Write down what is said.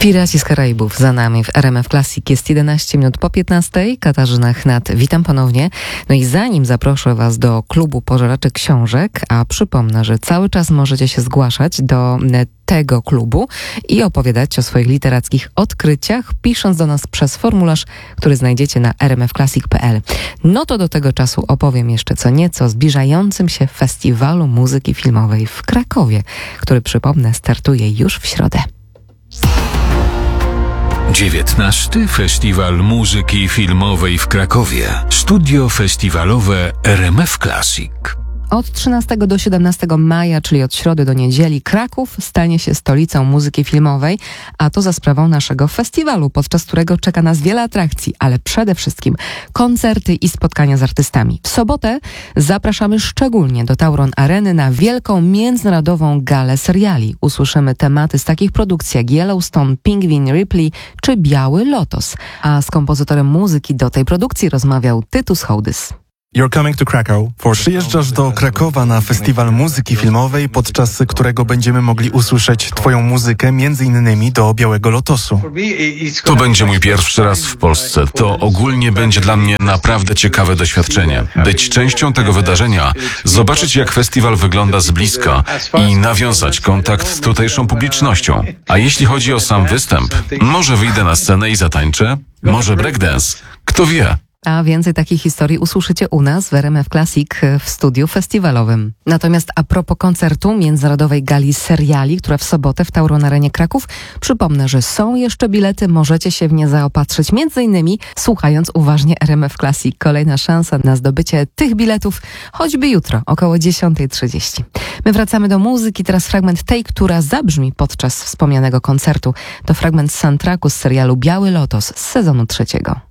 Piraci z Karaibów za nami w RMF Classic. Jest 11 minut po 15. Katarzyna Chnat, witam ponownie. No i zanim zaproszę Was do klubu pożeraczy książek, a przypomnę, że cały czas możecie się zgłaszać do tego klubu i opowiadać o swoich literackich odkryciach, pisząc do nas przez formularz, który znajdziecie na rmfclassic.pl. No to do tego czasu opowiem jeszcze co nieco o zbliżającym się Festiwalu Muzyki Filmowej w Krakowie, który, przypomnę, startuje już w środę. 19. Festiwal Muzyki Filmowej w Krakowie. Studio festiwalowe RMF Classic. Od 13 do 17 maja, czyli od środy do niedzieli, Kraków stanie się stolicą muzyki filmowej, a to za sprawą naszego festiwalu, podczas którego czeka nas wiele atrakcji, ale przede wszystkim koncerty i spotkania z artystami. W sobotę zapraszamy szczególnie do Tauron Areny na wielką międzynarodową galę seriali. Usłyszymy tematy z takich produkcji jak Yellowstone, Pingwin, Ripley czy Biały Lotos. A z kompozytorem muzyki do tej produkcji rozmawiał Tytus Hołdys. Przyjeżdżasz do Krakowa na Festiwal Muzyki Filmowej, podczas którego będziemy mogli usłyszeć Twoją muzykę, między innymi do Białego Lotosu. To będzie mój pierwszy raz w Polsce. To ogólnie będzie dla mnie naprawdę ciekawe doświadczenie. Być częścią tego wydarzenia, zobaczyć jak festiwal wygląda z bliska i nawiązać kontakt z tutejszą publicznością. A jeśli chodzi o sam występ, może wyjdę na scenę i zatańczę? Może breakdance? Kto wie? A więcej takich historii usłyszycie u nas w RMF Classic w studiu festiwalowym. Natomiast a propos koncertu Międzynarodowej Gali Seriali, która w sobotę w Tauron Arenie Kraków, przypomnę, że są jeszcze bilety, możecie się w nie zaopatrzyć, między innymi słuchając uważnie RMF Classic. Kolejna szansa na zdobycie tych biletów, choćby jutro, około 10:30. My wracamy do muzyki, teraz fragment tej, która zabrzmi podczas wspomnianego koncertu. To fragment soundtracku z serialu Biały Lotos z sezonu 3.